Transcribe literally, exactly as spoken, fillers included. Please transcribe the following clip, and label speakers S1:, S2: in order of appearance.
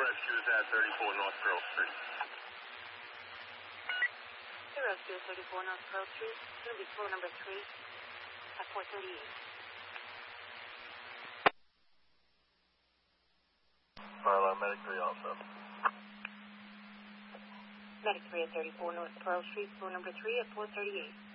S1: rescues at thirty-four North Pearl Street.
S2: The rescue at thirty-four North Pearl Street. It's going to be floor number three at four thirty-eight.
S1: Fire alarm, Medic three also.
S2: Medic three at thirty-four North Pearl Street, floor number three at four thirty-eight.